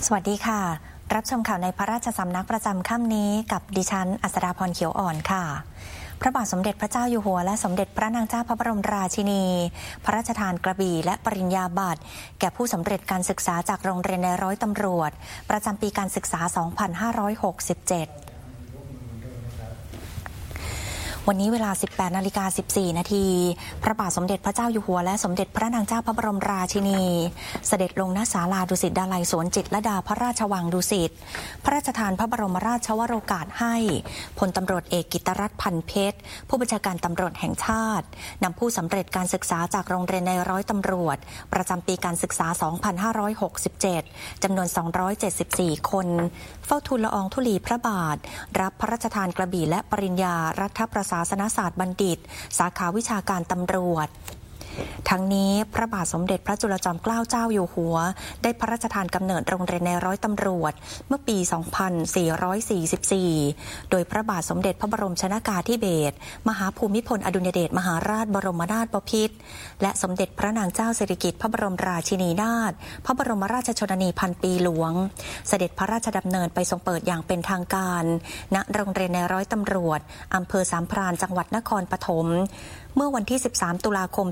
สวัสดีค่ะรับชมข่าวในพระราชสำนักประจำค่ำนี้กับดิฉันอัศดาพรเขียวอ่อนค่ะพระบาทสมเด็จพระเจ้าอยู่หัวและสมเด็จพระนางเจ้าพระบรมราชินีพระราชทานกระบี่และปริญญาบัตรแก่ผู้สำเร็จการศึกษาจากโรงเรียนในร้อยตำรวจประจำปีการศึกษา 2567วันนี้เวลา 18:14 นาทีพระบาทสมเด็จพระเจ้าอยู่หัวและสมเด็จพระนางเจ้าพระบรมราชินีเสด็จลงณศาลาดุสิตดาลัยสวนจิตรลดาพระราชวังดุสิตพระราชทานพระบรมราชวโรกาสให้พลตำรวจเอกกิตติรัตน์พันเพชรผู้บัญชาการตำรวจแห่งชาตินำผู้สำเร็จการศึกษาจากโรงเรียนในร้อยตำรวจประจำปีการศึกษา 2567 จำนวน 274 คนเฝ้าทูลละอองธุลีพระบาทรับพระราชทานกระบี่และปริญญารัฐประศาสนศาสตร์บัณฑิตสาขาวิชาการตำรวจทั้งนี้พระบาทสมเด็จพระจุลจอมเกล้าเจ้าอยู่หัวได้พระราชทานกำเนิดโรงเรียนในร้อยตำรวจเมื่อปี 2444 โดยพระบาทสมเด็จพระบรมชนกาธิเบศรมหาภูมิพลอดุลยเดชมหาราชบรมนาถบพิตรและสมเด็จพระนางเจ้าสิริกิติ์พระบรมราชินีนาถพระบรมราชชนนีพันปีหลวงเสด็จพระราชดำเนินไปทรงเปิดอย่างเป็นทางการณโรงเรียนในร้อยตำรวจอำเภอสามพรานจังหวัดนครปฐมเมื่อวันที่ 13 ตุลาคม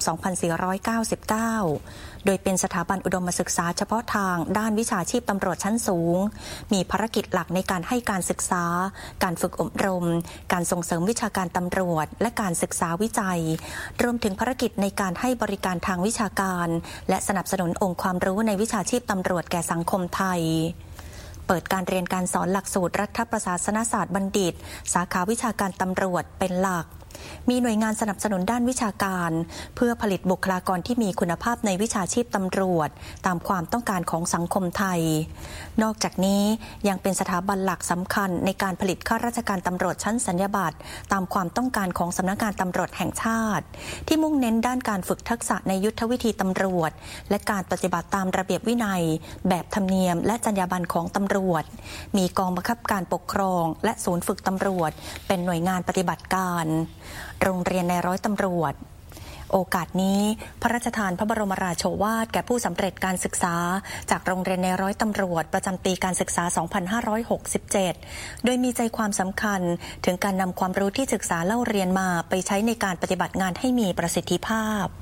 2499 โดยเป็นสถาบันอุดมศึกษาเฉพาะทางด้านวิชาชีพตำรวจชั้นสูงมีภารกิจหลักในการให้การศึกษาการฝึกอบรมการส่งเสริมวิชาการตำรวจและการศึกษาวิจัยรวมถึงภารกิจในการให้บริการทางวิชาการและสนับสนุนองค์ความรู้ในวิชาชีพตำรวจแก่สังคมไทยเปิดการเรียนการสอนหลักสูตรรัฐประศาสนศาสตร์บัณฑิตสาขาวิชาการตำรวจเป็นหลักมีหน่วยงานสนับสนุนด้านวิชาการเพื่อผลิตบุคลากรที่มีคุณภาพในวิชาชีพตำรวจตามความต้องการของสังคมไทยนอกจากนี้ยังเป็นสถาบันหลักสำคัญในการผลิตข้าราชการตำรวจชั้นสัญญาบัตรตามความต้องการของสำนักงานตำรวจแห่งชาติที่มุ่งเน้นด้านการฝึกทักษะในยุทธวิธีตำรวจและการปฏิบัติตามระเบียบวินัยแบบธรรมเนียมและจรรยาบรรณของตำรวจมีกองบังคับการปกครองและศูนย์ฝึกตำรวจเป็นหน่วยงานปฏิบัติการโรงเรียนในร้อยตำรวจโอกาสนี้พระราชทานพระบรมราโชวาทแก่ผู้สำเร็จการศึกษาจากโรงเรียนในร้อยตำรวจประจำปีการศึกษา 2567 โดยมีใจความสำคัญถึงการนำความรู้ที่ศึกษาเล่าเรียนมาไปใช้ในการปฏิบัติงานให้มีประสิทธิภาพ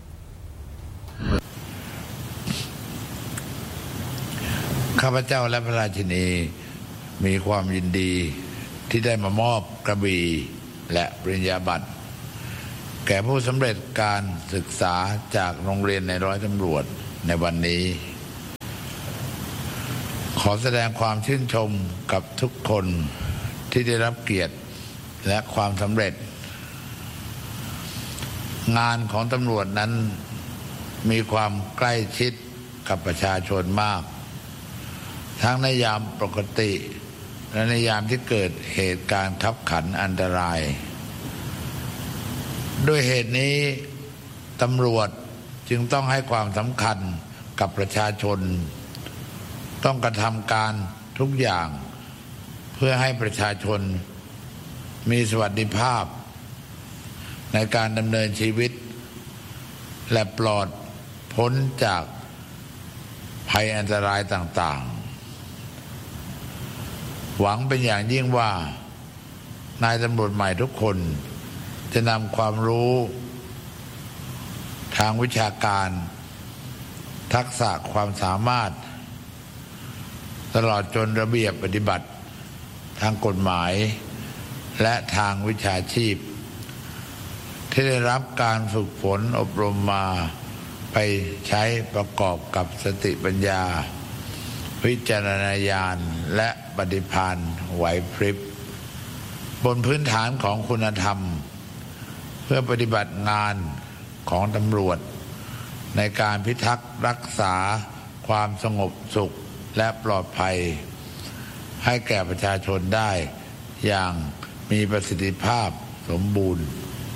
ข้าพเจ้าและพระราชินีมีความยินดีที่ได้มามอบกระบี่และปริญญาบัตรแก่ผู้สำเร็จการศึกษาจากโรงเรียนในร้อยตำรวจในวันนี้ขอแสดงความชื่นชมกับทุกคนที่ได้รับเกียรติและความสำเร็จงานของตำรวจนั้นมีความใกล้ชิดกับประชาชนมากทั้งในยามปกติและในยามที่เกิดเหตุการณ์คับขันอันตรายด้วยเหตุนี้ตำรวจจึงต้องให้ความสำคัญกับประชาชนต้องกระทำการทุกอย่างเพื่อให้ประชาชนมีสวัสดิภาพในการดำเนินชีวิตและปลอดพ้นจากภัยอันตรายต่างๆหวังเป็นอย่างยิ่งว่านายตำรวจใหม่ทุกคนจะนำความรู้ทางวิชาการทักษะความสามารถตลอดจนระเบียบปฏิบัติทางกฎหมายและทางวิชาชีพที่ได้รับการฝึกฝนอบรมมาไปใช้ประกอบกับสติปัญญาวิจารณญาณและปฏิภาณไหวพริบบนพื้นฐานของคุณธรรมเพื่อปฏิบัติงานของตำรวจในการพิทักษ์รักษาความสงบสุขและปลอดภัยให้แก่ประชาชนได้อย่างมีประสิทธิภาพสมบูรณ์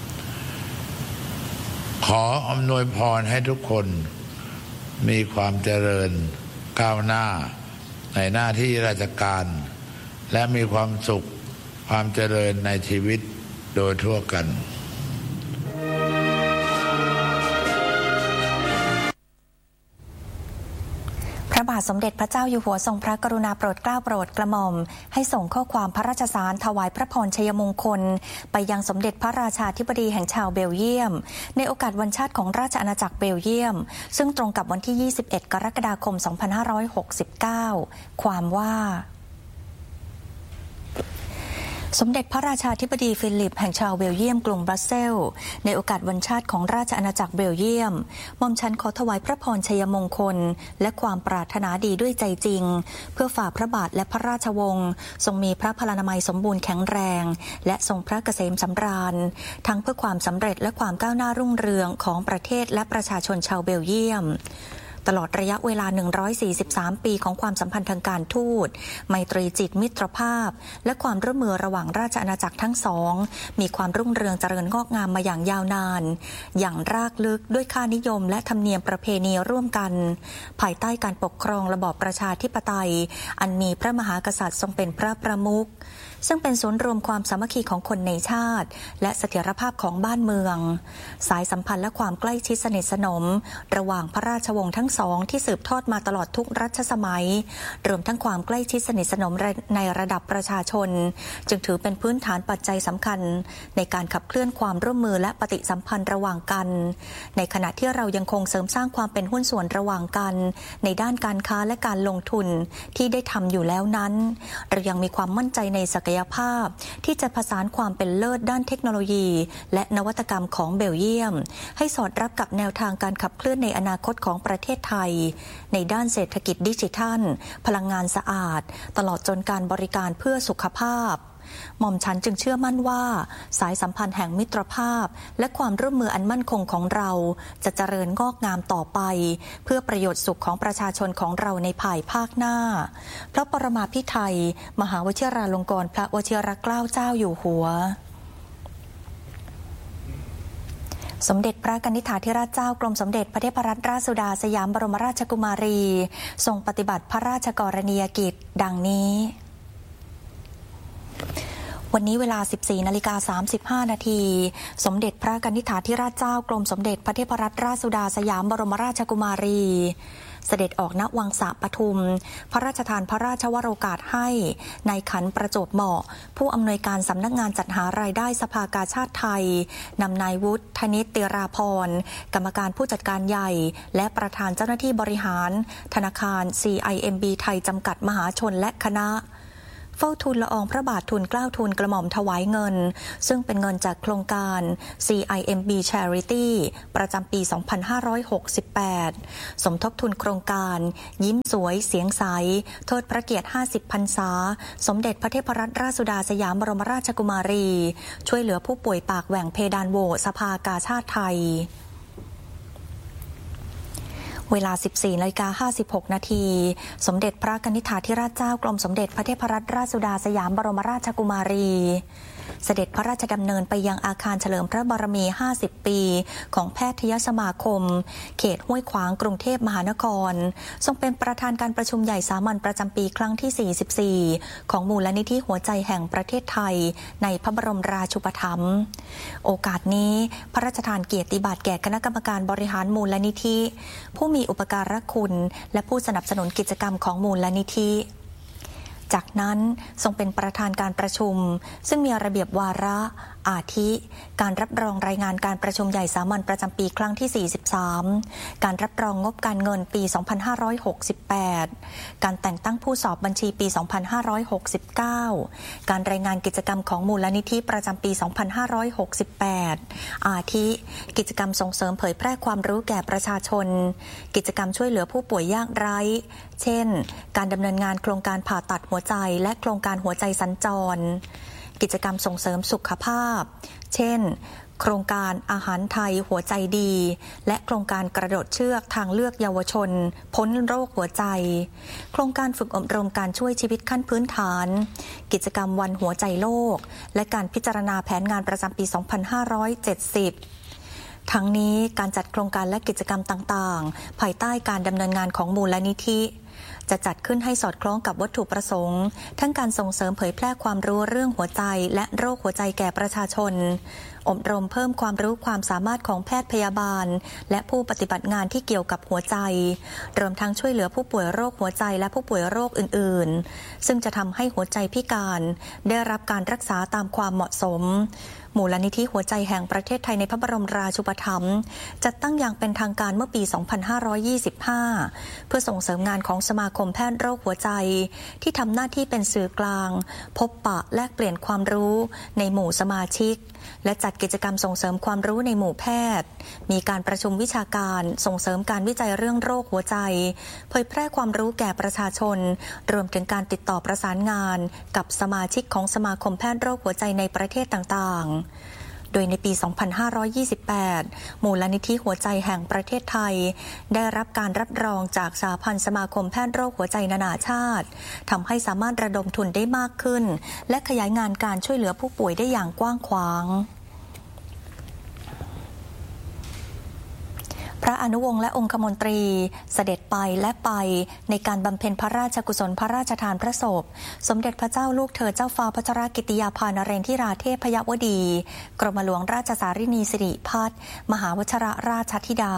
ขออำนวยพรให้ทุกคนมีความเจริญก้าวหน้าในหน้าที่ราชการและมีความสุขความเจริญในชีวิตโดยทั่วกันระบาทสมเด็จพระเจ้าอยู่หัวทรงพระกรุณาโปรดเกล้าโปรดกระหม่อมให้ส่งข้อความพระราชสารถวายพระพรชัยมงคลไปยังสมเด็จพระราชาธิบดีแห่งชาวเบลเยียมในโอกาสวันชาติของราชอาณาจักรเบลเยียมซึ่งตรงกับวันที่ 21 กรกฎาคม 2569 ความว่าสมเด็จพระราชาธิบดีฟิลิปแห่งชาวเบลเยียมกรุงบรัสเซลส์ในโอกาสวันชาติของราชอาณาจักรเบลเยียมหม่อมฉันขอถวายพระพรชัยมงคลและความปรารถนาดีด้วยใจจริงเพื่อฝ่าพระบาทและพระราชวงศ์ทรงมีพระพลานามัยสมบูรณ์แข็งแรงและทรงพระเกษมสำราญทั้งเพื่อความสำเร็จและความก้าวหน้ารุ่งเรืองของประเทศและประชาชนชาวเบลเยียมตลอดระยะเวลา143ปีของความสัมพันธ์ทางการทูตไมตรีจิตมิตรภาพและความร่วมมือระหว่างราชอาณาจักรทั้งสองมีความรุ่งเรืองเจริญงอกงามมาอย่างยาวนานอย่างรากลึกด้วยค่านิยมและธรรมเนียมประเพณีร่วมกันภายใต้การปกครองระบอบประชาธิปไตยอันมีพระมหากษัตริย์ทรงเป็นพระประมุขซึ่งเป็นศูนย์รวมความสามัคคีของคนในชาติและเสถียรภาพของบ้านเมืองสายสัมพันธ์และความใกล้ชิดสนิทสนมระหว่างพระราชวงศ์ทั้งสองที่สืบทอดมาตลอดทุกรัชสมัยรวมทั้งความใกล้ชิดสนิทสนมในระดับประชาชนจึงถือเป็นพื้นฐานปัจจัยสำคัญในการขับเคลื่อนความร่วมมือและปฏิสัมพันธ์ระหว่างกันในขณะที่เรายังคงเสริมสร้างความเป็นหุ้นส่วนระหว่างกันในด้านการค้าและการลงทุนที่ได้ทำอยู่แล้วนั้นเรายังมีความมั่นใจในศักยภาพที่จะผสานความเป็นเลิศด้านเทคโนโลยีและนวัตกรรมของเบลเยียมให้สอดรับกับแนวทางการขับเคลื่อนในอนาคตของประเทศไทยในด้านเศรษฐกิจดิจิทัลพลังงานสะอาดตลอดจนการบริการเพื่อสุขภาพหม่อมฉันจึงเชื่อมั่นว่าสายสัมพันธ์แห่งมิตรภาพและความร่วมมืออันมั่นคงของเราจะเจริญงอกงามต่อไปเพื่อประโยชน์สุขของประชาชนของเราในภายภาคหน้าพระปรมาภิไธยมหาวชิราลงกรณ์พระวชิรเกล้าเจ้าอยู่หัวสมเด็จพระกนิษฐาธิราชเจ้ากรมสมเด็จพระเทพรัตนราชสุดาสยามบรมราชกุมารีทรงปฏิบัติพระราชกรณียกิจดังนี้วันนี้เวลา 14:35 น.สมเด็จพระกนิษฐาธิราชเจ้ากรมสมเด็จพระเทพรัตนราชสุดาสยามบรมราชกุมารีเสด็จออกณวังสะปทุมพระราชทานพระราชวโรกาสให้นายขันประจวบเหมาะผู้อำนวยการสำนักงานจัดหารายได้สภากาชาติไทยนำนายวุฒิธนิตติราพรกรรมการผู้จัดการใหญ่และประธานเจ้าหน้าที่บริหารธนาคาร CIMB ไทยจำกัดมหาชนและคณะเฝ้าทูลละอองพระบาททูลเกล้าทูลกระหม่อมถวายเงินซึ่งเป็นเงินจากโครงการ CIMB Charity ประจำปี 2568 สมทบทุนโครงการยิ้มสวยเสียงใสเทิดพระเกียรติ 50 พรรษาสมเด็จพระเทพรัตนราชสุดาสยามบรมราชกุมารีช่วยเหลือผู้ป่วยปากแหว่งเพดานโหวสภากาชาติไทยเวลา 14:56 น.สมเด็จพระกนิษฐาธิราชเจ้ากรมสมเด็จพระเทพรัตนราชสุดาสยามบรมราชกุมารีเสด็จพระราชดำเนินไปยังอาคารเฉลิมพระบารมี 50 ปีของแพทยสมาคมเขตห้วยขวางกรุงเทพมหานครทรงเป็นประธานการประชุมใหญ่สามัญประจำปีครั้งที่ 44 ของมูลนิธิหัวใจแห่งประเทศไทยในพระบรมราชูปถัมภ์โอกาสนี้พระราชทานเกียรติบัตรแก่คณะกรรมการบริหารมูลนิธิผู้มีอุปการะคุณและผู้สนับสนุนกิจกรรมของมูลนิธิจากนั้นทรงเป็นประธานการประชุมซึ่งมีระเบียบวาระอาทิการรับรองรายงานการประชุมใหญ่สามัญประจำปีครั้งที่ 43 การรับรองงบการเงินปี 2568 การแต่งตั้งผู้สอบบัญชีปี 2569 การรายงานกิจกรรมของมูลนิธิประจำปี 2568 อาทิกิจกรรมส่งเสริมเผยแพร่ความรู้แก่ประชาชนกิจกรรมช่วยเหลือผู้ป่วยยากไร้เช่นการดำเนินงานโครงการผ่าตัดหัวใจและโครงการหัวใจสัญจรกิจกรรมส่งเสริมสุขภาพเช่นโครงการอาหารไทยหัวใจดีและโครงการกระโดดเชือกทางเลือกเยาวชนพ้นโรคหัวใจโครงการฝึกอบรมการช่วยชีวิตขั้นพื้นฐานกิจกรรมวันหัวใจโลกและการพิจารณาแผนงานประจำปี 2570 ทั้งนี้การจัดโครงการและกิจกรรมต่างๆภายใต้การดำเนินงานของมูลนิธิจะจัดขึ้นให้สอดคล้องกับวัตถุประสงค์ทั้งการส่งเสริมเผยแพร่ความรู้เรื่องหัวใจและโรคหัวใจแก่ประชาชนอบรมเพิ่มความรู้ความสามารถของแพทย์พยาบาลและผู้ปฏิบัติงานที่เกี่ยวกับหัวใจรวมทั้งช่วยเหลือผู้ป่วยโรคหัวใจและผู้ป่วยโรคอื่นๆซึ่งจะทำให้หัวใจพิการได้รับการรักษาตามความเหมาะสมมูลนิธิหัวใจแห่งประเทศไทยในพระบรมราชูปถัมภ์จัดตั้งอย่างเป็นทางการเมื่อปี 2525 เพื่อส่งเสริมงานของสมาคมแพทย์โรคหัวใจที่ทำหน้าที่เป็นสื่อกลางพบปะแลกเปลี่ยนความรู้ในหมู่สมาชิกและจัดกิจกรรมส่งเสริมความรู้ในหมู่แพทย์มีการประชุมวิชาการส่งเสริมการวิจัยเรื่องโรคหัวใจเผยแพร่ความรู้แก่ประชาชนรวมถึงการติดต่อประสานงานกับสมาชิกของสมาคมแพทย์โรคหัวใจในประเทศต่างๆโดยในปี 2528 มูลนิธิหัวใจแห่งประเทศไทยได้รับการรับรองจากสหพันธ์สมาคมแพทย์โรคหัวใจนานาชาติทำให้สามารถระดมทุนได้มากขึ้นและขยายงานการช่วยเหลือผู้ป่วยได้อย่างกว้างขวางพระอนุวงศ์และองคมนตรีเสด็จไปและไปในการบำเพ็ญพระราชกุศลพระราชทานพระศพสมเด็จพระเจ้าลูกเธอเจ้าฟ้าพัชรกิติยาภานเรนทิราเทพยวดีกรมหลวงราชสารินีสิริพัฒน์มหาวชิรราชธิดา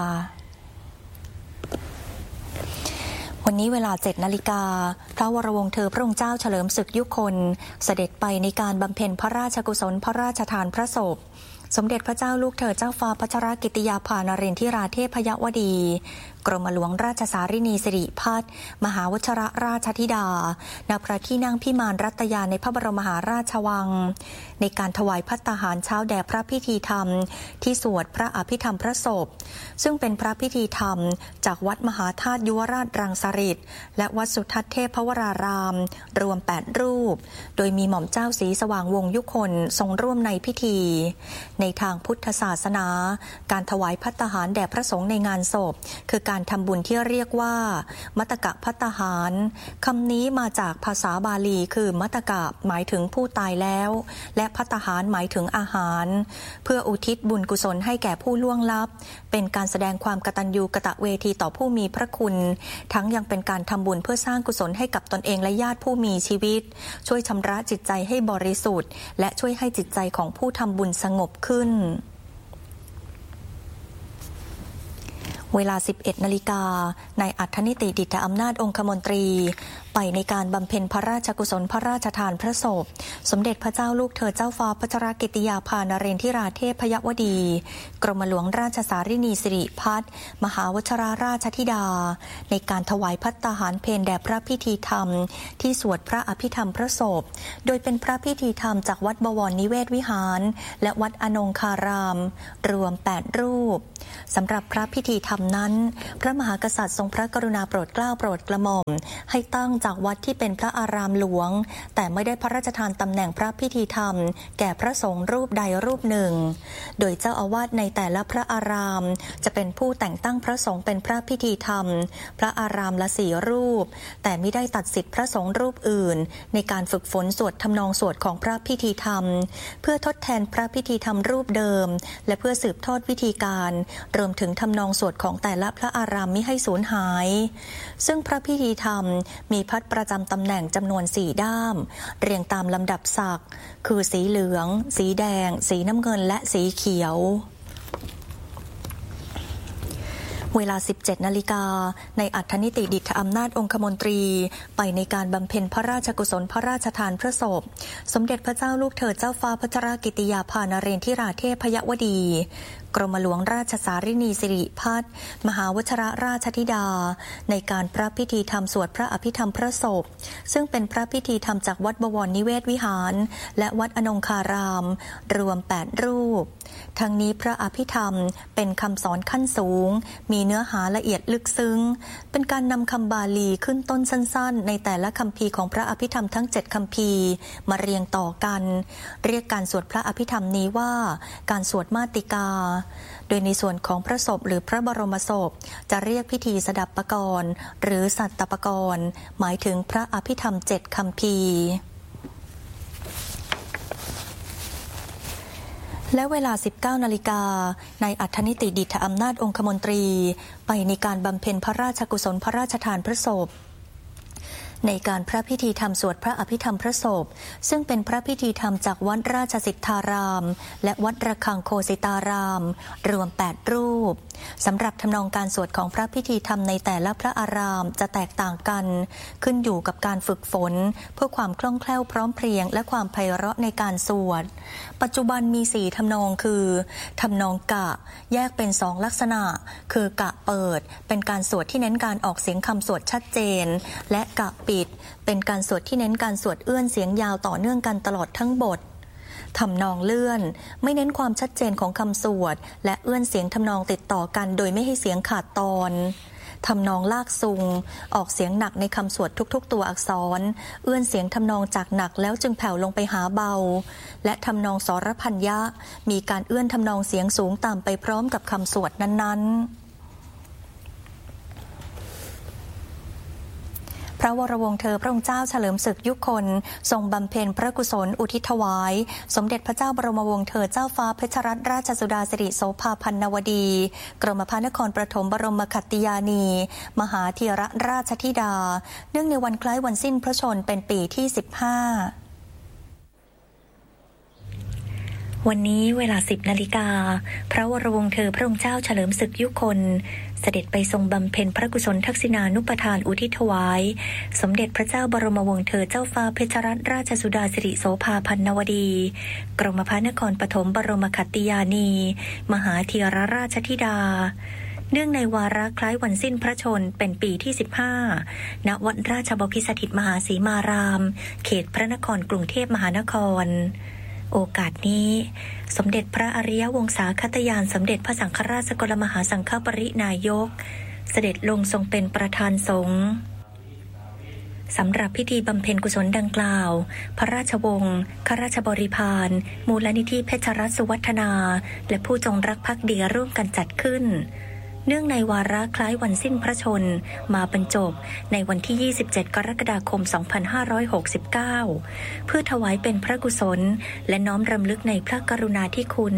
วันนี้เวลา 7:00 น.พระวรวงศ์เธอพระองค์เจ้าเฉลิมศึกยุคลเสด็จไปในการบำเพ็ญพระราชกุศลพระราชทานพระศพสมเด็จพระเจ้าลูกเธอเจ้าฟ้าพัชรกิติยาภานเรนทิราเทพยวดีกรมหลวงราชสารินีสิริพัฒน์มหาวชิรราชธิดาณพระที่นั่งพิมานรัตยาในพระบรมมหาราชวังในการถวายภัตตาหารเช้าแด่พระพิธีธรรมที่สวดพระอภิธรรมพระศพซึ่งเป็นพระพิธีธรรมจากวัดมหาธาตุยุวราชรังสฤษฎ์และวัดสุทัศน์เทพวรารามรวม8รูปโดยมีหม่อมเจ้าศรีสว่างวงศ์ยุคลทรงร่วมในพิธีในทางพุทธศาสนาการถวายภัตตาหารแด่พระสงฆ์ในงานศพคือการทำบุญที่เรียกว่ามัตตกะภัตตาหารคำนี้มาจากภาษาบาลีคือมัตตกะหมายถึงผู้ตายแล้วและภัตตาหารหมายถึงอาหารเพื่ออุทิศบุญกุศลให้แก่ผู้ล่วงลับเป็นการแสดงความกตัญญูกตเวทีต่อผู้มีพระคุณทั้งยังเป็นการทำบุญเพื่อสร้างกุศลให้กับตนเองและญาติผู้มีชีวิตช่วยชำระจิตใจให้บริสุทธิ์และช่วยให้จิตใจของผู้ทำบุญสงบขึ้นเวลา 11:00 น.นายอัธนิติดิษฐอำนาจองคมนตรีไปในการบำเพ็ญพระราชกุศลพระราชทานพระศพสมเด็จพระเจ้าลูกเธอเจ้าฟ้าพัชรกิติยาภานเรนทิราเทพยวดีกรมหลวงราชสารินีสิริพัฒน์มหาวชิรราชธิดาในการถวายภัตตาหารเพลแด่พระพิธีธรรมที่สวดพระอภิธรรมพระศพโดยเป็นพระพิธีธรรมจากวัดบวรนิเวศวิหารและวัดอนงคารามรวม8รูปสำหรับพระพิธีธรรมนั้นพระมหากษัตริย์ทรงพระกรุณาโปรดเกล้าโปรดกระหม่อมให้ตั้งจากวัดที่เป็นพระอารามหลวงแต่ไม่ได้พระราชทานตำแหน่งพระพิธีธรรมแก่พระสงฆ์รูปใดรูปหนึ่งโดยเจ้าอาวาสในแต่ละพระอารามจะเป็นผู้แต่งตั้งพระสงฆ์เป็นพระพิธีธรรมพระอารามละ4รูปแต่ไม่ได้ตัดสิทธิพระสงฆ์รูปอื่นในการฝึกฝนสวดทำนองสวดของพระพิธีธรรมเพื่อทดแทนพระพิธีธรรมรูปเดิมและเพื่อสืบทอดวิธีการรวมถึงทำนองสวดของแต่ละพระอารามมิให้สูญหายซึ่งพระพิธีธรรมมีพัดประจำตำแหน่งจำนวน4ด้ามเรียงตามลำดับศักดิ์คือสีเหลืองสีแดงสีน้ำเงินและสีเขียวเวลา 17:00 น.ในอัธนิติดิษฐอำนาจองคมนตรีไปในการบำเพ็ญพระราชกุศลพระราชทานพระศพสมเด็จพระเจ้าลูกเธอเจ้าฟ้าพัชรกิติยาภานเรนทิราเทพยวดีกรมหลวงราชสารินีสิริพัฒน์มหาวชิรราชธิดาในการพระพิธีธรรมสวดพระอภิธรรมพระศพซึ่งเป็นพระพิธีธรรมจากวัดบวรนิเวศวิหารและวัดอนงคารามรวม8รูปทั้งนี้พระอภิธรรมเป็นคำสอนขั้นสูงมีเนื้อหาละเอียดลึกซึ้งเป็นการนำคำบาลีขึ้นต้นสั้นๆในแต่ละคัมภีร์ของพระอภิธรรมทั้ง7คัมภีร์มาเรียงต่อกันเรียกการสวดพระอภิธรรมนี้ว่าการสวดมาติกาโดยในส่วนของพระศพหรือพระบรมศพจะเรียกพิธีสดับปกรณ์หรือสัตตปกรณ์หมายถึงพระอภิธรรม7คัมภีร์และเวลา 19:00 น.ในอัธนิติดิษฐอำนาจองคมนตรีไปในการบำเพ็ญพระราชกุศลพระราชทานพระศพในการพระพิธีธรรมสวดพระอภิธรรมพระศพซึ่งเป็นพระพิธีธรรมจากวัดราชสิทธารามและวัดระฆังโคสิตารามรวม8รูปสำหรับทำนองการสวดของพระพิธีธรรมในแต่ละพระอารามจะแตกต่างกันขึ้นอยู่กับการฝึกฝนเพื่อความคล่องแคล่วพร้อมเพรียงและความไพเราะในการสวดปัจจุบันมี4ทำนองคือทำนองกะแยกเป็น2ลักษณะคือกะเปิดเป็นการสวดที่เน้นการออกเสียงคำสวดชัดเจนและกะปิดเป็นการสวดที่เน้นการสวดเอื้อนเสียงยาวต่อเนื่องกันตลอดทั้งบททำนองเลื่อนไม่เน้นความชัดเจนของคำสวดและเอื้อนเสียงทำนองติดต่อกันโดยไม่ให้เสียงขาดตอนทำนองลากซุงออกเสียงหนักในคำสวดทุกๆตัวอักษรเอื้อนเสียงทำนองจากหนักแล้วจึงแผ่วลงไปหาเบาและทำนองสรพัญญะมีการเอื้อนทำนองเสียงสูงตามไปพร้อมกับคำสวดนั้นๆพระวรวงศ์เธอพระองค์เจ้าเฉลิมศึกยุคลทรงบำเพ็ญพระกุศลอุทิศถวายสมเด็จพระเจ้าบรมวงศ์เธอเจ้าฟ้าเพชรรัตนราชสุดาสิริโสภาพันนวดีกรมพระนครปฐมบรมขัตติยานีมหาเถรราชธิดาเนื่องในวันคล้ายวันสิ้นพระชนม์เป็นปีที่15วันนี้เวลา 10 นาฬิกาพระวรวงศ์เธอพระองค์เจ้าเฉลิมศึกยุคลเสด็จไปทรงบำเพ็ญพระกุศลทักษิณานุปทานอุทิศถวายสมเด็จพระเจ้าบรมวงศ์เธอเจ้าฟ้าเพชรรัตนราชสุดาสิริโสภาพันนวดีกรมพระนครปฐมบรมขัตติยานีมหาเถรราชธิดาเนื่องในวาระคล้ายวันสิ้นพระชนม์เป็นปีที่15ณวัดราชบพิสถิตมหาสีมารามเขตพระนครกรุงเทพมหานครโอกาสนี้สมเด็จพระอริยวงศาคตยานสมเด็จพระสังฆราชสกลมหาสังฆปรินายกเสด็จลงทรงเป็นประธานสงฆ์สำหรับพิธีบำเพ็ญกุศลดังกล่าวพระราชวงศ์ข้าราชบริพารมูลนิธิเพชรรัตน์สุวัฒนาและผู้จงรักภักดีร่วมกันจัดขึ้นเนื่องในวาระคล้ายวันสิ้นพระชนม์มาบรรจบในวันที่27กรกฎาคม2569เพื่อถวายเป็นพระกุศลและน้อมรำลึกในพระกรุณาธิคุณ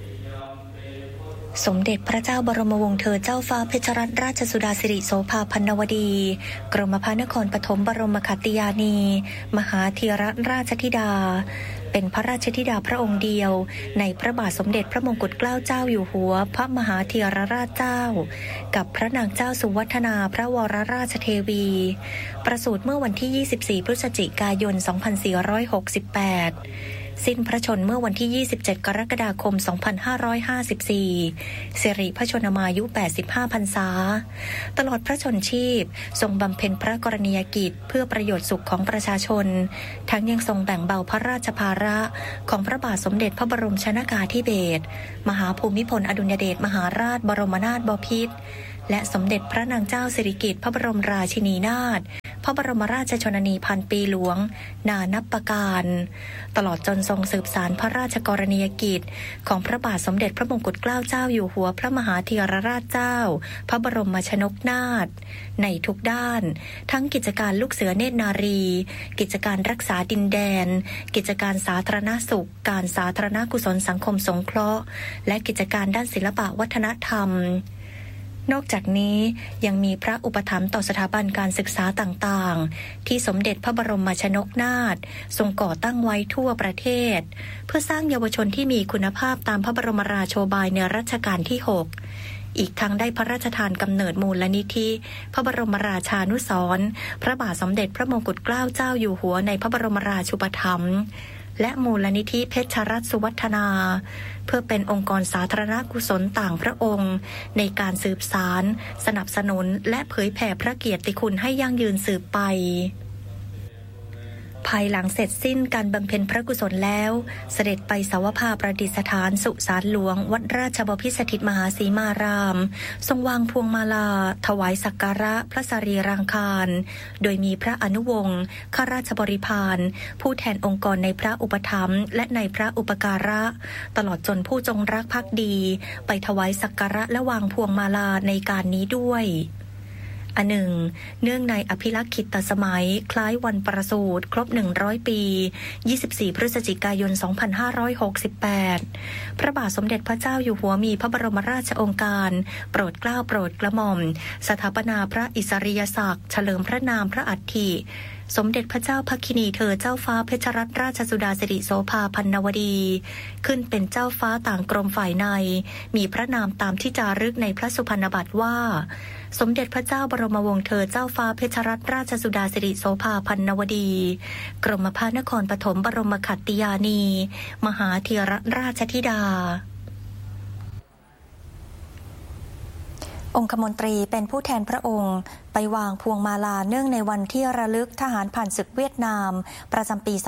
สมเด็จพระเจ้าบรมวงศ์เธอเจ้าฟ้าเพชรรัตนราชสุดาสิริโสภาพันนวดีกรมพระนครปฐมบรมขัตติยานีมหาเถรราชธิดาเป็นพระราชธิดาพระองค์เดียวในพระบาทสมเด็จพระมงกุฎเกล้าเจ้าอยู่หัวพระมหาเถรราชเจ้ากับพระนางเจ้าสุวัฒนาพระวรราชเทวีประสูติเมื่อวันที่24พฤศจิกายน2468สิ้นพระชนม์เมื่อวันที่27กรกฎาคม2554สิริพระชนมายุ85พรรษาตลอดพระชนชีพทรงบำเพ็ญพระกรณียกิจเพื่อประโยชน์สุขของประชาชนทั้งยังทรงแบ่งเบาพระราชภาระของพระบาทสมเด็จพระบรมชนกาธิเบศรมหาภูมิพลอดุลยเดชมหาราชบรมนาถบพิตรและสมเด็จพระนางเจ้าสิริกิติ์พระบรมราชินีนาถพระบรมราชชนนีพันปีหลวงนานับประการตลอดจนทรงสืบสานพระราชกรณียกิจของพระบาทสมเด็จพระมงกุฎเกล้าเจ้าอยู่หัวพระมหาเถรราชเจ้าพระบรมชนกนาถในทุกด้านทั้งกิจการลูกเสือเนตรนารีกิจการรักษาดินแดนกิจการสาธารณสุขการสาธารณกุศลสังคมสงเคราะห์และกิจการด้านศิลปะวัฒนธรรมนอกจากนี้ยังมีพระอุปถัมภ์ต่อสถาบันการศึกษาต่างๆที่สมเด็จพระบรมชนกนาถทรงก่อตั้งไว้ทั่วประเทศเพื่อสร้างเยาวชนที่มีคุณภาพตามพระบรมราโชบายในรัชกาลที่6อีกทั้งได้พระราชทานกำเนิดมูลนิธิพระบรมราชานุสรณ์พระบาทสมเด็จพระมงกุฎเกล้าเจ้าอยู่หัวในพระบรมราชูปถัมภ์และมูลนิธิเพชรรัตน์สุวัฒนาเพื่อเป็นองค์กรสาธารณกุศลต่างพระองค์ในการสืบสานสนับสนุนและเผยแผ่พระเกียรติคุณให้ยั่งยืนสืบไปภายหลังเสร็จสิ้นการบำเพ็ญพระกุศลแล้วเสด็จไปสาวภาประดิษฐานสุสานหลวงวัดราชบพิสถิตมหาสีมารามทรงวางพวงมาลาถวายสักการะพระสรีรังคารโดยมีพระอนุวงศ์ข้าราชบริพารผู้แทนองค์กรในพระอุปถัมภ์และในพระอุปการะตลอดจนผู้จงรักภักดีไปถวายสักการะและวางพวงมาลาในการนี้ด้วยอันหนึ่งเนื่องในอภิลักษิตสมัยคล้ายวันประสูติครบ100ปี24พฤศจิกายน2568พระบาทสมเด็จพระเจ้าอยู่หัวมีพระบรมราชโองการโปรดเกล้าโปรดกระหม่อมสถาปนาพระอิสริยศักดิ์เฉลิมพระนามพระอัฐิสมเด็จพระเจ้าภคินีเธอเจ้าฟ้าเพชรรัตนราชสุดาสิริโสภาพันนวดีขึ้นเป็นเจ้าฟ้าต่างกรมฝ่ายในมีพระนามตามที่จารึกในพระสุพรรณบัตรว่าสมเด็จพระเจ้าบรมวงศ์เธอเจ้าฟ้าเพชรรัตนราชสุดาสิริโสภาพันนวดีกรมพระนครปฐมบรมขัตติยานีมหาเถรราชธิดาองคมนตรีเป็นผู้แทนพระองค์ไปวางพวงมาลาเนื่องในวันที่ระลึกทหารผ่านศึกเวียดนามประจำปี 2569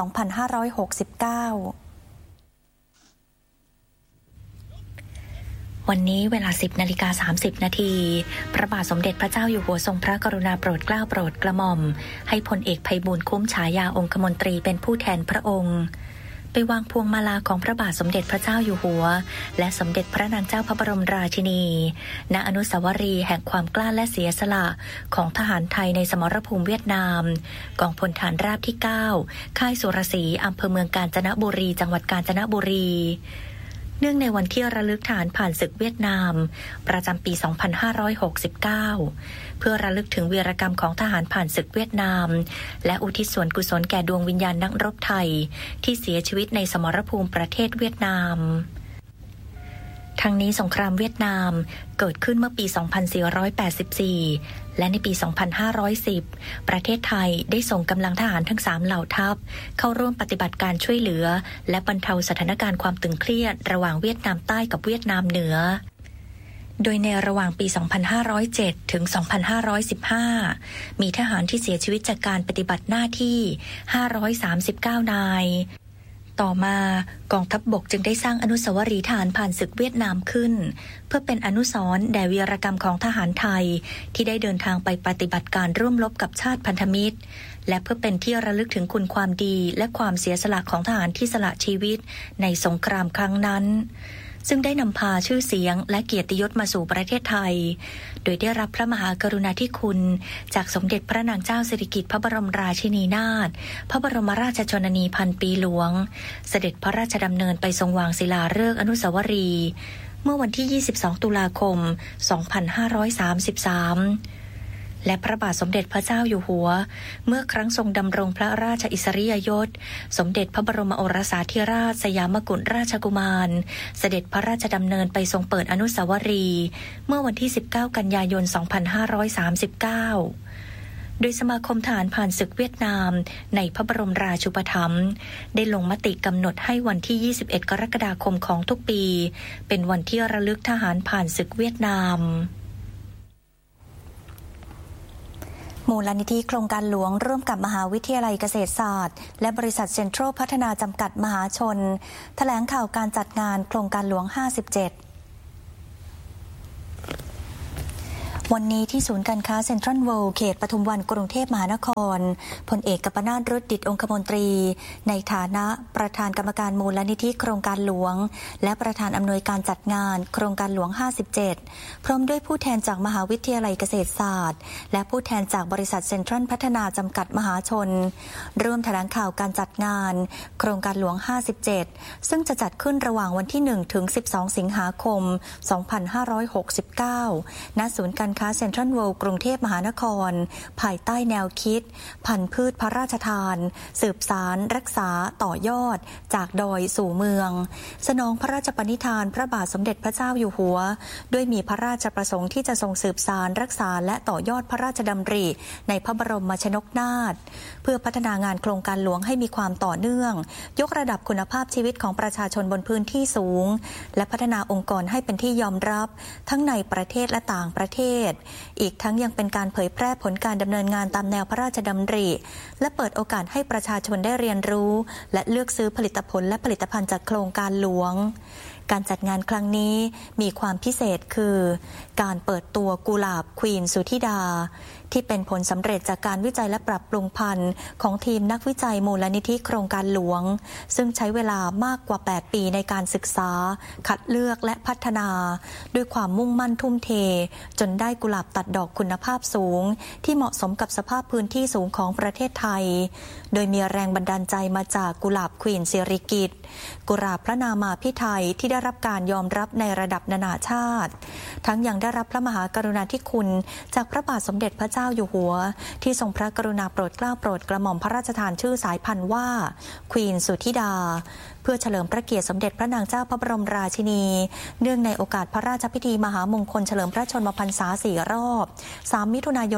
วันนี้เวลา 10:30 น.พระบาทสมเด็จพระเจ้าอยู่หัวทรงพระกรุณาโปรดเกล้าโปรดกระหม่อมให้พลเอกไพบูลย์คุ้มฉายาองคมนตรีเป็นผู้แทนพระองค์ไปวางพวงมาลาของพระบาทสมเด็จพระเจ้าอยู่หัวและสมเด็จพระนางเจ้าพระบรมราชินีณอนุสาวรีย์แห่งความกล้าและเสียสละของทหารไทยในสมรภูมิเวียดนามกองพลฐานราบที่ 9 ค่ายสุรศรีอำเภอเมืองกาญจนบุรีจังหวัดกาญจนบุรีเนื่องในวันที่ระลึกทหารผ่านศึกเวียดนามประจำปี 2569 เพื่อระลึกถึงวีรกรรมของทหารผ่านศึกเวียดนามและอุทิศส่วนกุศลแก่ดวงวิญญาณนักรบไทยที่เสียชีวิตในสมรภูมิประเทศเวียดนามทั้งนี้สงครามเวียดนามเกิดขึ้นเมื่อปี 2484 และในปี 2510 ประเทศไทยได้ส่งกำลังทหารทั้ง 3 เหล่าทัพเข้าร่วมปฏิบัติการช่วยเหลือและบรรเทาสถานการณ์ความตึงเครียดระหว่างเวียดนามใต้กับเวียดนามเหนือโดยในระหว่างปี 2507 ถึง 2515 มีทหารที่เสียชีวิตจากการปฏิบัติหน้าที่ 539 นายต่อมากองทัพบกจึงได้สร้างอนุสาวรีย์ทหารผ่านศึกเวียดนามขึ้นเพื่อเป็นอนุสรณ์แด่วีรกรรมของทหารไทยที่ได้เดินทางไปปฏิบัติการร่วมรบกับชาติพันธมิตรและเพื่อเป็นที่ระลึกถึงคุณความดีและความเสียสละของทหารที่สละชีวิตในสงครามครั้งนั้นซึ่งได้นำพาชื่อเสียงและเกียรติยศมาสู่ประเทศไทยโดยได้รับพระมหากรุณาธิคุณจากสมเด็จพระนางเจ้าสิริกิติ์พระบรมราชินีนาถพระบรมราชชนนีพันปีหลวงเสด็จพระราชดำเนินไปทรงวางศิลาฤกษ์อนุสาวรีย์เมื่อวันที่ 22 ตุลาคม 2533และพระบาทสมเด็จพระเจ้าอยู่หัวเมื่อครั้งทรงดำรงพระราชอิสริยยศสมเด็จพระบรมโอรสาธิราชสยามกุฎราชกุมารเสด็จพระราชดำเนินไปทรงเปิดอนุสาวรีย์เมื่อวันที่ 19 กันยายน 2539 โดยสมาคมทหารผ่านศึกเวียดนามในพระบรมราชูปถัมภ์ได้ลงมติกำหนดให้วันที่ 21 กรกฎาคมของทุกปีเป็นวันที่ระลึกทหารผ่านศึกเวียดนามมูลนิธิโครงการหลวงร่วมกับมหาวิทยาลัยเกษตรศาสตร์และบริษัทเซ็นทรัลพัฒนาจำกัดมหาชนแถลงข่าวการจัดงานโครงการหลวง 57วันนี้ที่ศูนย์การค้าเซ็นทรัลเวิลด์เขตปทุมวันกรุงเทพมหานครพลเอกกัปนาถ รุจดิษฐ์องคมนตรีในฐานะประธานกรรมการมูลนิธิโครงการหลวงและประธานอำนวยการจัดงานโครงการหลวง 57พร้อมด้วยผู้แทนจากมหาวิทยาลัยเกษตรศาสตร์และผู้แทนจากบริษัทเซ็นทรัลพัฒนาจำกัดมหาชนร่วมแถลงข่าวการจัดงานโครงการหลวง 57ซึ่งจะจัดขึ้นระหว่างวันที่ 1 ถึง 12 สิงหาคม 2569 ณ ศูนย์การค้าเซ็นทรัลเวิลด์กรุงเทพมหานครภายใต้แนวคิดพันธุ์พืชพระราชทานสืบสารรักษาต่อยอดจากดอยสู่เมืองสนองพระราชปณิธานพระบาทสมเด็จพระเจ้าอยู่หัวด้วยมีพระราชประสงค์ที่จะทรงสืบสารรักษาและต่อยอดพระราชดำริในพระบรมชนกนาถเพื่อพัฒนางานโครงการหลวงให้มีความต่อเนื่องยกระดับคุณภาพชีวิตของประชาชนบนพื้นที่สูงและพัฒนาองค์กรให้เป็นที่ยอมรับทั้งในประเทศและต่างประเทศอีกทั้งยังเป็นการเผยแพร่ผลการดำเนินงานตามแนวพระราชดำริและเปิดโอกาสให้ประชาชนได้เรียนรู้และเลือกซื้อผลิตผลและผลิตภัณฑ์จากโครงการหลวงการจัดงานครั้งนี้มีความพิเศษคือการเปิดตัวกุหลาบควีนสุธิดาที่เป็นผลสำเร็จจากการวิจัยและปรับปรุงพันธุ์ของทีมนักวิจัยมูลนิธิโครงการหลวงซึ่งใช้เวลามากกว่า8ปีในการศึกษาคัดเลือกและพัฒนาด้วยความมุ่งมั่นทุ่มเทจนได้กุหลาบตัดดอกคุณภาพสูงที่เหมาะสมกับสภาพพื้นที่สูงของประเทศไทยโดยมีแรงบันดาลใจมาจากกุหลาบควีนสิริกิติ์กุหลาบพระนามาภิไธยที่ได้รับการยอมรับในระดับนานาชาติทั้งยังได้รับพระมหากรุณาธิคุณจากพระบาทสมเด็จพระเจ้าอยู่หัวที่ทรงพระกรุณาโปรดเกล้าโปรดกระหม่อมพระราชทานชื่อสายพันธุ์ว่าควีนสุธิดาเพื่อเฉลิมพระเกียรติสมเด็จพระนางเจ้าพระบรมราชินีเนื่องในโอกาสพระราชพิธีมหามงคลเฉลิมพระชนมพรรษา4 รอบ3 มิถุนายน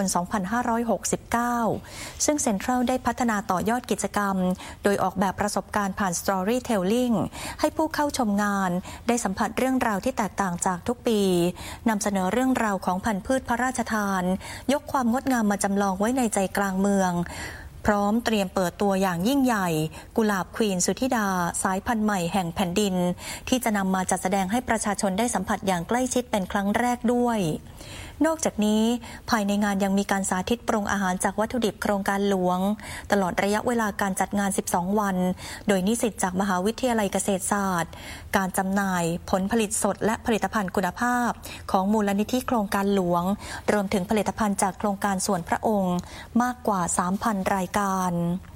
2569ซึ่งเซ็นทรัลได้พัฒนาต่อยอดกิจกรรมโดยออกแบบประสบการณ์ผ่าน Storytelling ให้ผู้เข้าชมงานได้สัมผัสเรื่องราวที่แตกต่างจากทุกปีนำเสนอเรื่องราวของพันธุ์พืชพระราชทานยกความงดงามมาจำลองไว้ในใจกลางเมืองพร้อมเตรียมเปิดตัวอย่างยิ่งใหญ่กุหลาบควีนสุธิดาสายพันธุ์ใหม่แห่งแผ่นดินที่จะนำมาจัดแสดงให้ประชาชนได้สัมผัสอย่างใกล้ชิดเป็นครั้งแรกด้วยนอกจากนี้ภายในงานยังมีการสาธิตปรุงอาหารจากวัตถุดิบโครงการหลวงตลอดระยะเวลาการจัดงาน12 วันโดยนิสิตจากมหาวิทยาลัยเกษตรศาสตร์การจำหน่ายผลผลิตสดและผลิตภัณฑ์คุณภาพของมูลนิธิโครงการหลวงรวมถึงผลิตภัณฑ์จากโครงการส่วนพระองค์มากกว่า 3,000 รายการ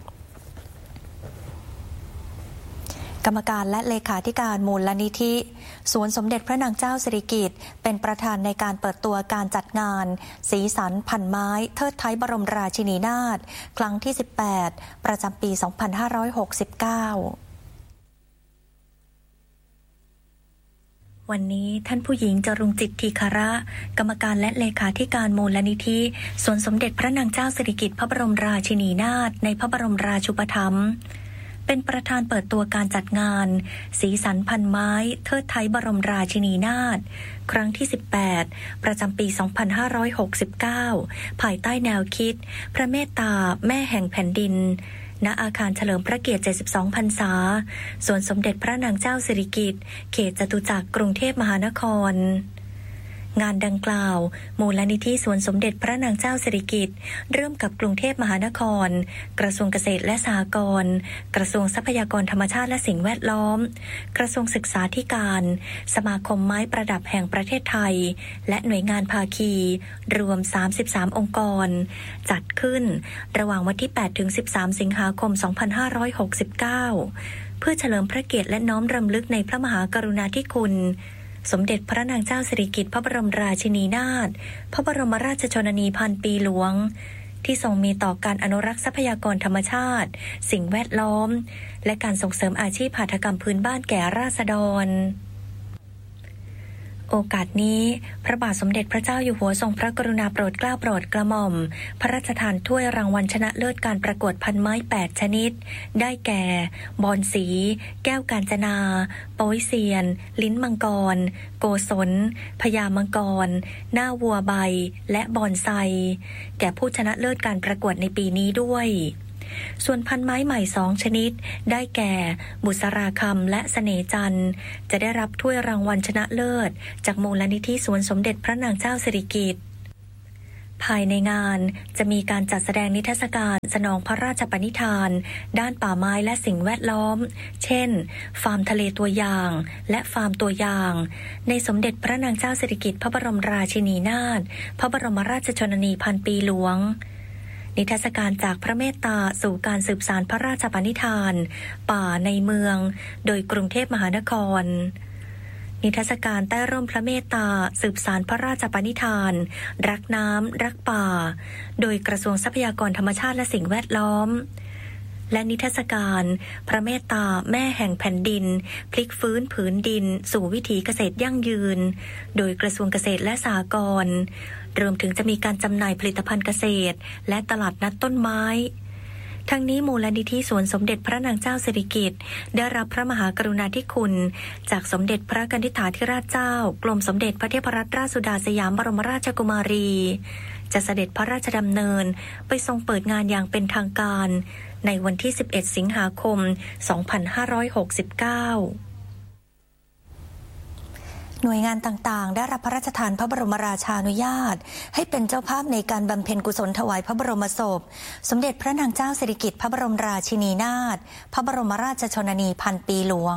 กรรมการและเลขาธิการมูลนิธิสวนสมเด็จพระนางเจ้าสิริกิติ์เป็นประธานในการเปิดตัวการจัดงานสีสันพันไม้เทิดไท้บรมราชินีนาถครั้งที่18ประจำปี 2569วันนี้ท่านผู้หญิงจรุงจิตทีคระกรรมการและเลขาธิการมูลนิธิสวนสมเด็จพระนางเจ้าสิริกิติ์พระบรมราชินีนาถในพระบรมราชูปถัมภ์เป็นประธานเปิดตัวการจัดงานสีสันพันไม้เทิดไท้บรมราชินีนาถครั้งที่18ประจำปี 2569ภายใต้แนวคิดพระเมตตาแม่แห่งแผ่นดินณอาคารเฉลิมพระเกียรติ72 พรรษาสวนสมเด็จพระนางเจ้าสิริกิติ์เขตจตุจักรกรุงเทพมหานครงานดังกล่าวมูลนิธิสวนสมเด็จพระนางเจ้าสิริกิติ์ร่วมกับกรุงเทพมหานครกระทรวงเกษตรและสหกรณ์กระทรวงทรัพยากรธรรมชาติและสิ่งแวดล้อมกระทรวงศึกษาธิการสมาคมไม้ประดับแห่งประเทศไทยและหน่วยงานภาคีรวม33องค์กรจัดขึ้นระหว่างวันที่8 ถึง 13 สิงหาคม 2569เพื่อเฉลิมพระเกียรติและน้อมรำลึกในพระมหากรุณาธิคุณสมเด็จพระนางเจ้าสิริกิติ์พระบรมราชินีนาถพระบรมราชชนนีพันปีหลวงที่ทรงมีต่อการอนุรักษ์ทรัพยากรธรรมชาติสิ่งแวดล้อมและการส่งเสริมอาชีพหัตถกรรมพื้นบ้านแก่ราษฎรโอกาสนี้พระบาทสมเด็จพระเจ้าอยู่หัวทรงพระกรุณาโปรดเกล้าโปรดกระหม่อมพระราชทานถ้วยรางวัลชนะเลิศการประกวดพันไม้8ชนิดได้แก่บอนสีแก้วกาญจนาโป๊ยเซียนลิ้นมังกรโกศลพญามังกรหน้าวัวใบและบอนไซแก่ผู้ชนะเลิศการประกวดในปีนี้ด้วยส่วนพันไม้ใหม่2ชนิดได้แก่บุษราคำและเสน่ห์จันทร์จะได้รับถ้วยรางวัลชนะเลิศจากมูลนิธิสวนสมเด็จพระนางเจ้าสิริกิติ์ภายในงานจะมีการจัดแสดงนิทรรศการสนองพระราชปณิธานด้านป่าไม้และสิ่งแวดล้อมเช่นฟาร์มทะเลตัวอย่างและฟาร์มตัวอย่างในสมเด็จพระนางเจ้าสิริกิติ์พระบรมราชินีนาถพระบรมราชชนนีพันปีหลวงนิทรรศการจากพระเมตตาสู่การสืบสานพระราชปณิธานป่าในเมืองโดยกรุงเทพมหานครนิทรรศการใต้ร่มพระเมตตาสืบสานพระราชปณิธานรักน้ำรักป่าโดยกระทรวงทรัพยากรธรรมชาติและสิ่งแวดล้อมและนิทรรศการพระเมตตาแม่แห่งแผ่นดินพลิกฟื้นผืนดินสู่วิถีเกษตรยั่งยืนโดยกระทรวงเกษตรและสหกรณ์รวมถึงจะมีการจำหน่ายผลิตภัณฑ์เกษตรและตลาดนัดต้นไม้ทั้งนี้มูลนิธิสวนสมเด็จพระนางเจ้าสิริกิติ์ได้รับพระมหากรุณาธิคุณจากสมเด็จพระกนิษฐาธิราชเจ้ากรมสมเด็จพระเทพรัตนราชสุดาสยามบรมราชกุมารีจะเสด็จพระราชดำเนินไปทรงเปิดงานอย่างเป็นทางการในวันที่11 สิงหาคม 2569 หน่วยงานต่างๆได้รับพระราชทานพระบรมราชานุญาตให้เป็นเจ้าภาพในการบำเพ็ญกุศลถวายพระบรมศพสมเด็จพระนางเจ้าสิริกิติ์พระบรมราชินีนาถพระบรมราชชนนีพันปีหลวง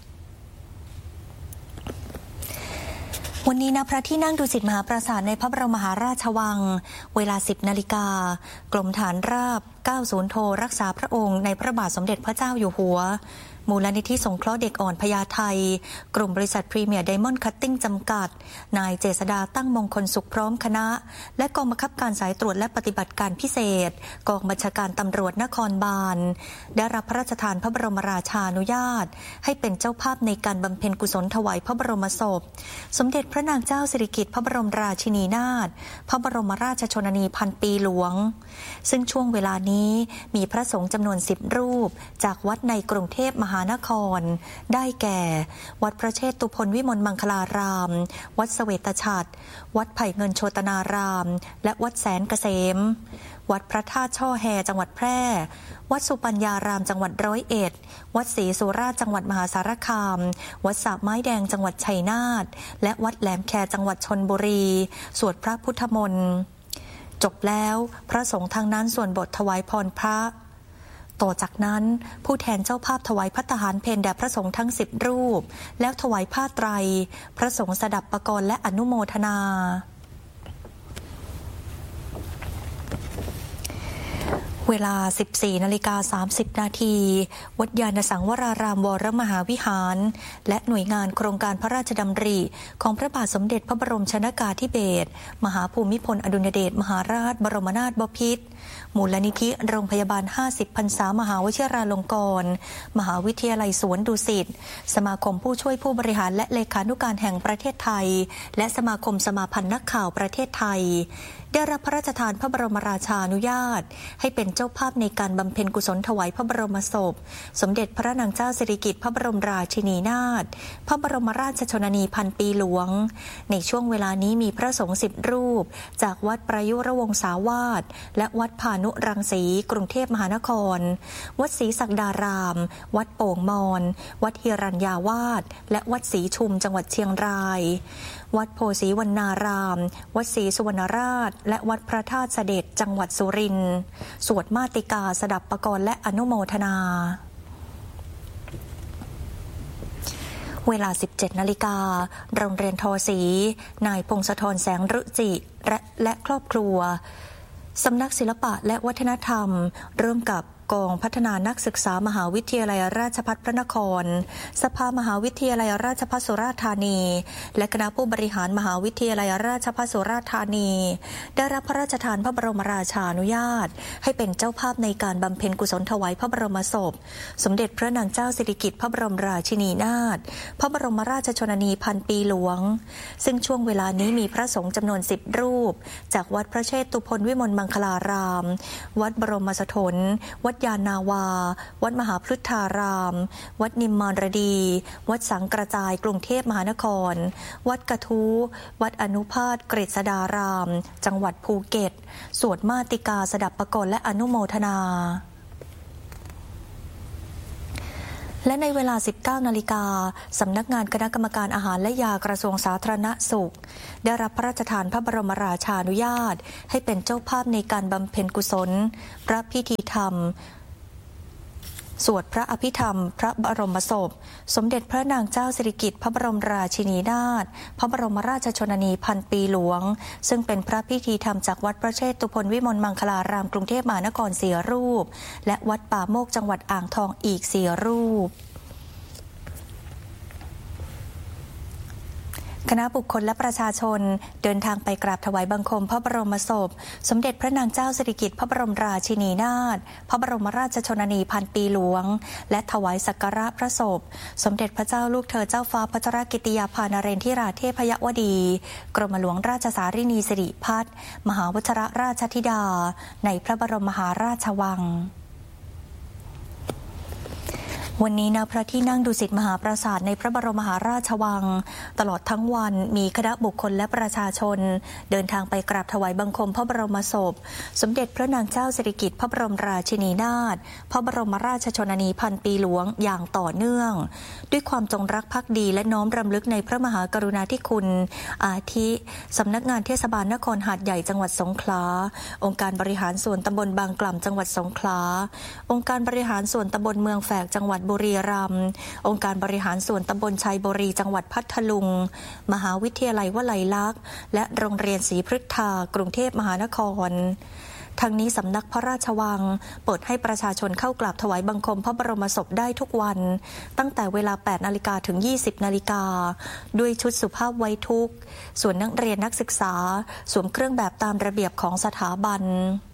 วันนี้ณพระที่นั่งดุสิตมหาปราสาทในพระบรมมหาราชวังเวลา 10 นาฬิกากรมฐานราบ90โทรักษาพระองค์ในพระบาทสมเด็จพระเจ้าอยู่หัวมูลนิธิสงเคราะห์เด็กอ่อนพญาไทกลุ่มบริษัทพรีเมียร์ไดมอนด์คัตติ้งจำกัดนายเจษฎาตั้งมงคลสุขพร้อมคณะและกองบังคับการสายตรวจและปฏิบัติการพิเศษกองบัญชาการตำรวจนครบาลได้รับพระราชทานพระบรมราชานุญาตให้เป็นเจ้าภาพในการบำเพ็ญกุศลถวายพระบรมศพสมเด็จพระนางเจ้าสิริกิติ์พระบรมราชินีนาถพระบรมราชชนนีพันปีหลวงซึ่งช่วงเวลานี้มีพระสงฆ์จำนวน10รูปจากวัดในกรุงเทพมหานครได้แก่วัดพระเชตุพนวิมลมังคลารามวัดเสวตฉัตรวัดไผ่เงินโชตนารามและวัดแสนเกษมวัดพระธาตุช่อแฮจังหวัดแพร่วัดสุปัญญารามจังหวัด101วัดศรีสุราษฎร์จังหวัดมหาสารคามวัดสระไม้แดงจังหวัดชัยนาทและวัดแหลมแคจังหวัดชลบุรีสวดพระพุทธมนต์จบแล้วพระสงฆ์ทางนั้นส่วนบทถวายพรพระต่อจากนั้นผู้แทนเจ้าภาพถวายภัตตาหารเพลแด่พระสงฆ์ทั้ง10รูปแล้วถวายผ้าไตรพระสงฆ์สดับปกรณ์และอนุโมทนาเวลา 14:30 นาทีวัดยานสังวรารามวรมหาวิหารและหน่วยงานโครงการพระราชดำริของพระบาทสมเด็จพระบรมชนกาธิเบศรมหาภูมิพลอดุลยเดชมหาราชบรมนาถบพิตรมูลนิธิโรงพยาบาล50พรรษามหาวชิราลงกรณ์มหาวิทยาลัยสวนดุสิตสมาคมผู้ช่วยผู้บริหารและเลขานุการแห่งประเทศไทยและสมาคมสมาพันธ์นักข่าวประเทศไทยได้รับพระราชทานพระบรมราชานุญาตให้เป็นเจ้าภาพในการบำเพ็ญกุศลถวายพระบรมศพสมเด็จพระนางเจ้าสิริกิติ์พระบรมราชินีนาถพระบรมราชชนนีพันปีหลวงในช่วงเวลานี้มีพระสงฆ์10รูปจากวัดประยุรวงศาวาสและวัดพานุรังสีกรุงเทพมหานครวัดศรีศักดารามวัดโป่งมอนวัดหิรัญญาวาสและวัดศรีชุมจังหวัดเชียงรายวัดโพธิ์ศรีวรรณารามวัดศรีสุวรรณราชและวัดพระธาตุเสด็จจังหวัดสุรินทร์สวดมาติกาสดับปกรณ์และอนุโมทนาเวลา 17 นาฬิกาโรงเรียนทอศรีนายพงศธรแสงรุจิและครอบครัวสำนักศิลปะและวัฒนธรรมร่วมกับกองพัฒนานักศึกษามหาวิทยาลัยราชภัฏพระนครสภามหาวิทยาลัยราชภัฏสุราษฎร์ธานีและคณะผู้บริหารมหาวิทยาลัยราชภัฏสุราษฎร์ธานีได้รับพระราชทานพระบรมราชานุญาตให้เป็นเจ้าภาพในการบำเพ็ญกุศลถวายพระบรมศพสมเด็จพระนางเจ้าสิริกิติ์พระบรมราชินีนาถพระบรมราชชนนีพันปีหลวงซึ่งช่วงเวลานี้มีพระสงฆ์จำนวน10รูปจากวัดพระเชตุพนวิมลมังคลารามวัดบรมสถนวัดยานนาวาวัดมหาพฤทธารามวัดนิมมานรดีวัดสังกระจายกรุงเทพมหานครวัดกระทู้วัดอนุภาสกฤษฎารามจังหวัดภูเก็ตสวดมาติกาสดับปกรณ์และอนุโมทนาและในเวลา 19 นาฬิกาสำนักงานคณะกรรมการอาหารและยากระทรวงสาธารณสุขได้รับพระราชทานพระบรมราชานุญาตให้เป็นเจ้าภาพในการบำเพ็ญกุศลพระพิธีธรรมสวดพระอภิธรรมพระบรมศพสมเด็จพระนางเจ้าสิริกิติ์พระบรมราชินีนาถพระบรมราชชนนีพันปีหลวงซึ่งเป็นพระพิธีธรรมจากวัดพระเชตุพนวิมลมังคลารามกรุงเทพมหานคร4รูปและวัดป่าโมกจังหวัดอ่างทองอีก4รูปคณะบุคคลและประชาชนเดินทางไปกราบถวายบังคมพระบรมศพสมเด็จพระนางเจ้าสิริกิติ์พระบรมราชินีนาถพระบรมราชชนนีพันปีหลวงและถวายสักการะพระศพสมเด็จพระเจ้าลูกเธอเจ้าฟ้าพัชรกิติยาภานเรนทิราเทพยวดีกรมหลวงราชสารินีสิริพัฒน์มหาวชิรราชธิดาในพระบรมมหาราชวังวันนี้ณพระที่นั่งดุสิตมหาปราสาทในพระบรมมหาราชวังตลอดทั้งวันมีคณะบุคคลและประชาชนเดินทางไปกราบถวายบังคมพระบรมศพสมเด็จพระนางเจ้าสิริกิติ์พระบรมราชินีนาถพระบรมราชชนนีพันปีหลวงอย่างต่อเนื่องด้วยความจงรักภักดีและน้อมรำลึกในพระมหากรุณาธิคุณอาทิสำนักงานเทศบาลนครหาดใหญ่จังหวัดสงขลาองค์การบริหารส่วนตำบลบางกล่ำจังหวัดสงขลาองค์การบริหารส่วนตำบลเมืองแฝกจังหวัดบุรีรัมย์องค์การบริหารส่วนตำบลชัยบุรีจังหวัดพัทลุงมหาวิทยาลัยวลัยลักษณ์และโรงเรียนศรีพฤกษากรุงเทพมหานครทั้งนี้สำนักพระราชวังเปิดให้ประชาชนเข้ากราบถวายบังคมพระบรมศพได้ทุกวันตั้งแต่เวลา 8 นาฬิกาถึง 20 นาฬิกาด้วยชุดสุภาพไว้ทุกข์ส่วนนักเรียนนักศึกษาสวมเครื่องแบบตามระเบียบของสถาบัน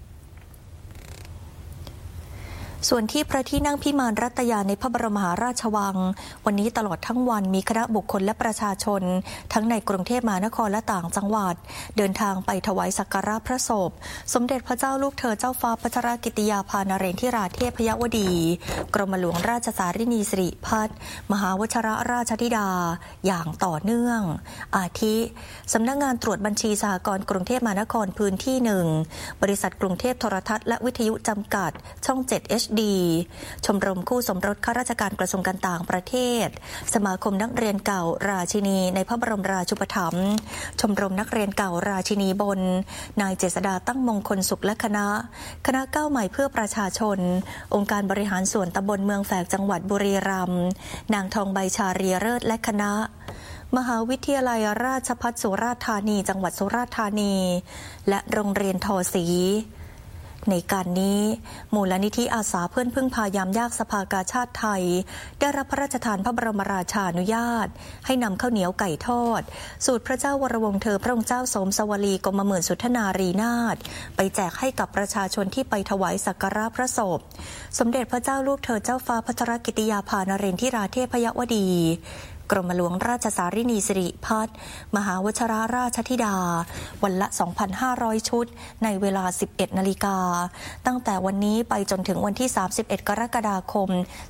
ส่วนที่พระที่นั่งพิมานรัตยาในพระบรมมหาราชวังวันนี้ตลอดทั้งวันมีคณะบุคคลและประชาชนทั้งในกรุงเทพมหานครและต่างจังหวัดเดินทางไปถวายสักการะพระศพสมเด็จพระเจ้าลูกเธอเจ้าฟ้าพัชรกิติยาภานเรนทิราเทพยวดีกรมหลวงราชสารินีสิริพัฒน์มหาวชิรราชธิดาอย่างต่อเนื่องอาทิสำนักงานตรวจบัญชีสหกรณ์กรุงเทพมหานครพื้นที่1บริษัทกรุงเทพโทรทัศน์และวิทยุจำกัดช่อง 7HDชมรมคู่สมรสข้าราชการกระทรวงการต่างประเทศสมาคมนักเรียนเก่าราชินีในพระบรมราชูปถัมภ์ชมรมนักเรียนเก่าราชินีบนนายเจษฎาตั้งมงคลสุขและคณะก้าวใหม่เพื่อประชาชนองค์การบริหารส่วนตำบลเมืองแฝกจังหวัดบุรีรัมย์นางทองใบชารีเลิศและคณะมหาวิทยาลัยราชภัฏสุราษฎร์ธานีจังหวัดสุราษฎร์ธานีและโรงเรียนทอศรีในการนี้มูลนิธิอาสาเพื่อนพึ่งพายามยากสภากาชาติไทยได้รับพระราชทานพระบรมราชานุญาตให้นำข้าวเหนียวไก่ทอดสูตรพระเจ้าวรวงศ์เธอพระองค์เจ้าสมสวลีกรมหมื่นสุทธนารีนาถไปแจกให้กับประชาชนที่ไปถวายสักการะพระศพสมเด็จพระเจ้าลูกเธอเจ้าฟ้าพัชรกิติยาภานเรนทิราเทพยวดีกรมหลวงราชสารินีสิริพัฒน์มหาวชิรราชธิดาวันละ 2,500 ชุดในเวลา 11 นาฬิกาตั้งแต่วันนี้ไปจนถึงวันที่ 31 กรกฎาคม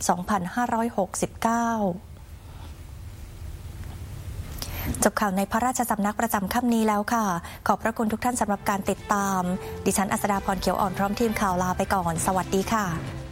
2569 จบข่าวในพระราชสำนักประจำค่ำนี้แล้วค่ะขอบพระคุณทุกท่านสำหรับการติดตามดิฉันอัศดาพรเขียวอ่อนพร้อมทีมข่าวลาไปก่อนสวัสดีค่ะ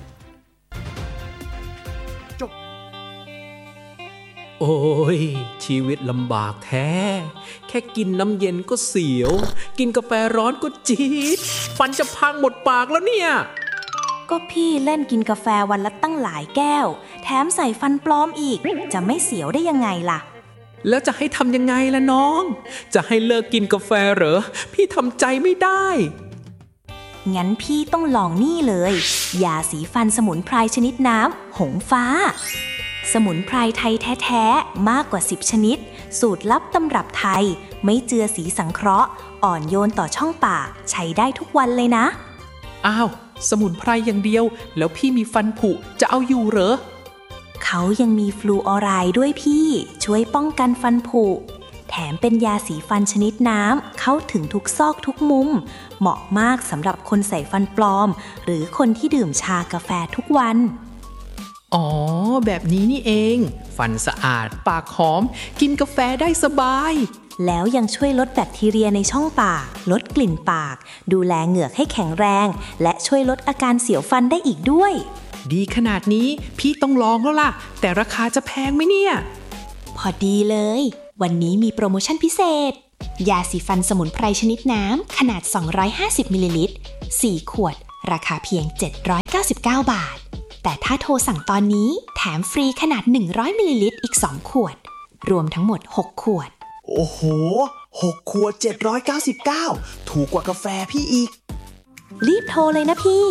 โอ้ยชีวิตลำบากแท้แค่กินน้ำเย็นก็เสียวกินกาแฟร้อนก็จี๊ดฟันจะพังหมดปากแล้วเนี่ยก็พี่เล่นกินกาแฟวันละตั้งหลายแก้วแถมใส่ฟันปลอมอีกจะไม่เสียวได้ยังไงล่ะแล้วจะให้ทำยังไงล่ะน้องจะให้เลิกกินกาแฟเหรอพี่ทำใจไม่ได้งั้นพี่ต้องลองนี่เลยยาสีฟันสมุนไพรชนิดน้ำหงฟ้าสมุนไพรไทยแท้ๆมากกว่า10ชนิดสูตรลับตำรับไทยไม่เจือสีสังเคราะห์อ่อนโยนต่อช่องปากใช้ได้ทุกวันเลยนะอ้าวสมุนไพรอย่างเดียวแล้วพี่มีฟันผุจะเอาอยู่เหรอเขายังมีฟลูออไรด์ด้วยพี่ช่วยป้องกันฟันผุแถมเป็นยาสีฟันชนิดน้ำเข้าถึงทุกซอกทุกมุมเหมาะมากสำหรับคนใส่ฟันปลอมหรือคนที่ดื่มชากาแฟทุกวันอ๋อแบบนี้นี่เองฟันสะอาดปากหอมกินกาแฟได้สบายแล้วยังช่วยลดแบคทีเรียในช่องปากลดกลิ่นปากดูแลเหงือกให้แข็งแรงและช่วยลดอาการเสียวฟันได้อีกด้วยดีขนาดนี้พี่ต้องลองแล้วล่ะแต่ราคาจะแพงไหมเนี่ยพอดีเลยวันนี้มีโปรโมชั่นพิเศษยาสีฟันสมุนไพรชนิดน้ำขนาด250มิลลิลิตร4ขวดราคาเพียง799 บาทแต่ถ้าโทรสั่งตอนนี้แถมฟรีขนาด100มิลลิลิตรอีก2ขวดรวมทั้งหมด6ขวดโอ้โห6ขวด799ถูกกว่ากาแฟพี่อีกรีบโทรเลยนะพี่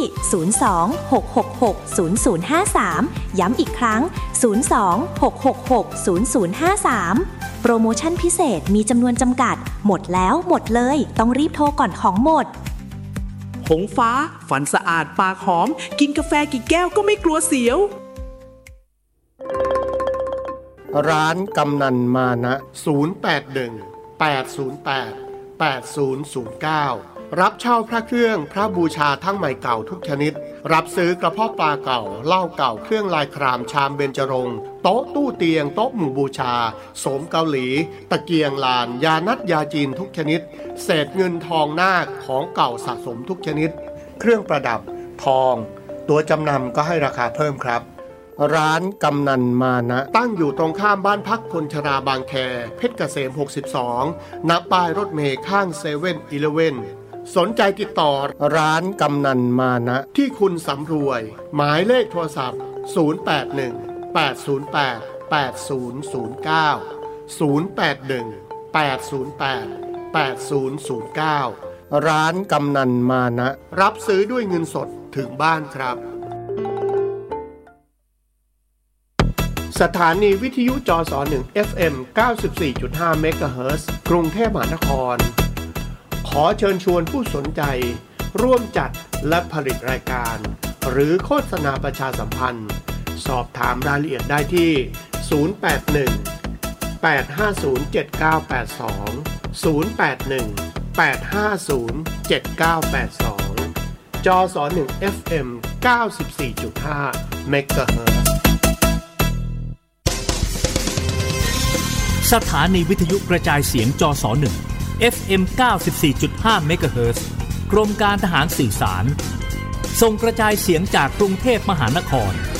02-666-0053ย้ำอีกครั้ง02-666-0053โปรโมชั่นพิเศษมีจำนวนจำกัดหมดแล้วหมดเลยต้องรีบโทรก่อนของหมดหงฟ้าฟันสะอาดปากหอมกินกาแฟกี่แก้วก็ไม่กลัวเสียวร้านกำนันมานะ081-808-8009รับเช่าพระเครื่องพระบูชาทั้งใหม่เก่าทุกชนิดรับซื้อกระเพาะปลาเก่าเหล้าเก่าเครื่องลายครามชามเบญจรงค์โต๊ะตู้เตียงโต๊ะหมู่บูชาโสมเกาหลีตะเกียงลานยานัดยาจีนทุกชนิดเศษเงินทองนาคของเก่าสะสมทุกชนิดเครื่องประดับทองตัวจำนำก็ให้ราคาเพิ่มครับร้านกำนันมานะตั้งอยู่ตรงข้ามบ้านพักคนชราบางแคเพชรเกษม62ณป้ายรถเมล์ข้างเซเว่นอีเลฟเว่นสนใจติดต่อร้านกำนันมานะที่คุณสำรวยหมายเลขโทรศัพท์0818088009 ร้านกำนันมานะรับซื้อด้วยเงินสดถึงบ้านครับสถานีวิทยุจส1 FM 94.5 เมกะเฮิรตซ์กรุงเทพมหานครขอเชิญชวนผู้สนใจร่วมจัดและผลิตรายการหรือโฆษณาประชาสัมพันธ์สอบถามรายละเอียดได้ที่081 850 7982 081 850 7982 จส1 FM 94.5 เมกะเฮิรตซ์สถานีวิทยุกระจายเสียงจส1 FM 94.5 เมกะเฮิรตซ์กรมการทหารสื่อสารส่งกระจายเสียงจากกรุงเทพมหานคร